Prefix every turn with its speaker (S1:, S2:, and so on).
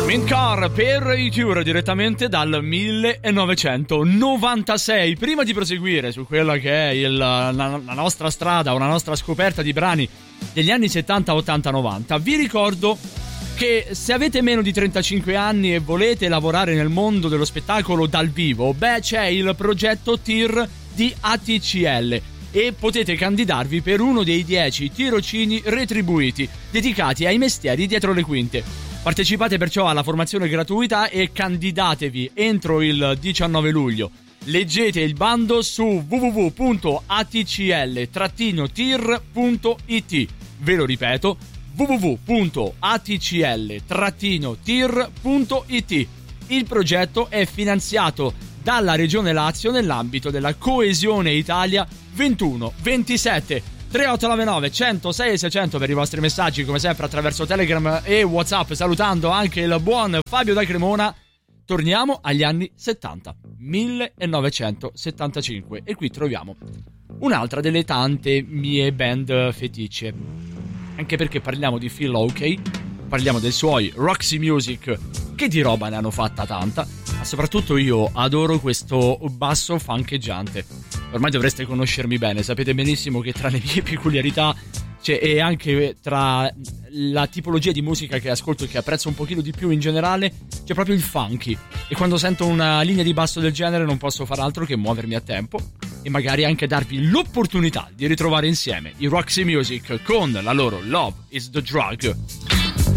S1: Mint Car per i Cure direttamente dal 1996. Prima di proseguire su quella che è la nostra strada, una nostra scoperta di brani degli anni 70, 80, 90, vi ricordo che se avete meno di 35 anni e volete lavorare nel mondo dello spettacolo dal vivo, c'è il progetto TIR di ATCL e potete candidarvi per uno dei 10 tirocini retribuiti dedicati ai mestieri dietro le quinte. Partecipate perciò alla formazione gratuita e candidatevi entro il 19 luglio. Leggete il bando su www.atcl-tir.it. Ve lo ripeto, www.atcl-tir.it. Il progetto è finanziato dalla Regione Lazio nell'ambito della Coesione Italia 21-27. 3899 106 600 per i vostri messaggi, come sempre attraverso Telegram e WhatsApp, salutando anche il buon Fabio da Cremona. Torniamo agli anni 70, 1975, e qui troviamo un'altra delle tante mie band feticce, anche perché parliamo di Phil Oakey, parliamo dei suoi Roxy Music, che di roba ne hanno fatta tanta, ma soprattutto io adoro questo basso funkeggiante. Ormai dovreste conoscermi bene, sapete benissimo che tra le mie peculiarità e anche tra la tipologia di musica che ascolto e che apprezzo un pochino di più in generale, c'è proprio il funky, e quando sento una linea di basso del genere non posso far altro che muovermi a tempo e magari anche darvi l'opportunità di ritrovare insieme i Roxy Music con la loro Love is the Drug.